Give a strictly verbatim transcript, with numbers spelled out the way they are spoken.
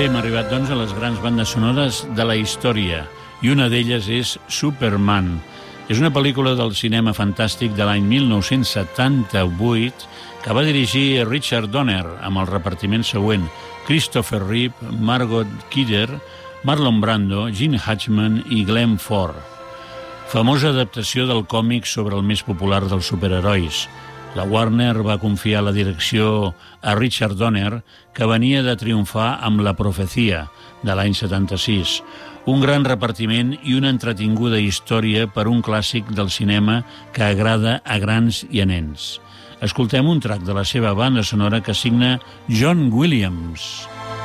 Bé, hem arribat, doncs, a les grans bandes sonores de la història, i una d'elles és Superman. És una pel·lícula del cinema fantàstic de l'any mil nou-cents setanta-vuit que va dirigir Richard Donner amb el repartiment següent: Christopher Reeve, Margot Kidder, Marlon Brando, Gene Hackman i Glenn Ford. Famosa adaptació del còmic sobre el més popular dels superherois. La Warner va confiar la direcció a Richard Donner, que venia de triomfar amb La Profecia, de l'any setanta-sis. Un gran repartiment i una entretinguda història per un clàssic del cinema que agrada a grans i a nens. Escoltem un track de la seva banda sonora que signa John Williams.